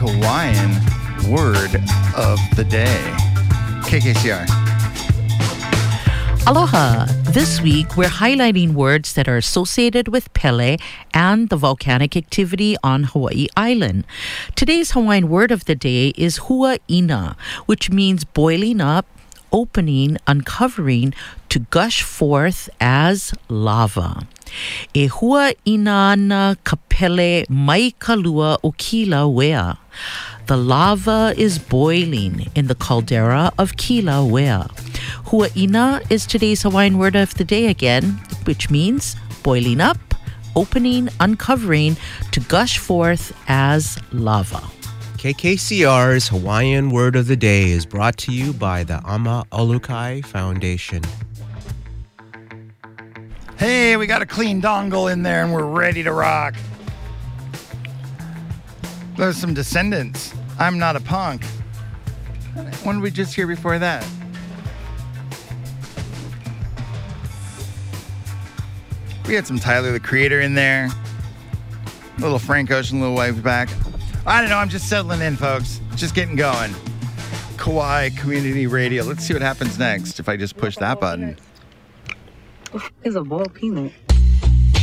Hawaiian word of the day. KKCR. Aloha! This week, we're highlighting words that are associated with Pele and the volcanic activity on Hawaii Island. Today's Hawaiian word of the day is hua'ina, which means boiling up, opening, uncovering, to gush forth as lava. E hua'ina ana ka pele mai ka lua o Kila wea. The lava is boiling in the caldera of Kila wea. Hua'ina is today's Hawaiian word of the day again, which means boiling up, opening, uncovering, to gush forth as lava. KKCR's Hawaiian word of the day is brought to you by the Ama Olukai Foundation. Hey, we got a clean dongle in there and we're ready to rock. There's some Descendants. I'm Not a Punk. When did we just hear before that? We had some Tyler, the Creator, in there. A little Frank Ocean, Little Waves back. I don't know, I'm just settling in, folks. Just getting going. Kauai Community Radio. Let's see what happens next if I just push that button. It's a boiled peanut.